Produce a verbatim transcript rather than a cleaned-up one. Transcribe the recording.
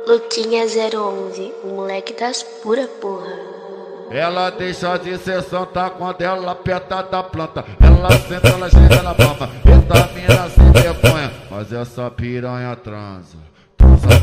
Luquinha zero onze, o moleque das pura porra. Ela deixa de ser santa quando ela aperta da planta. Ela senta, ela chega na palma. Eita mina sem vergonha, mas essa piranha transa.